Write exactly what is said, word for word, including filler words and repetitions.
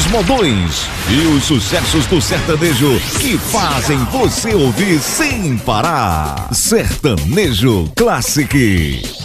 modões e os sucessos do sertanejo que fazem você ouvir sem parar. Sertanejo Classic.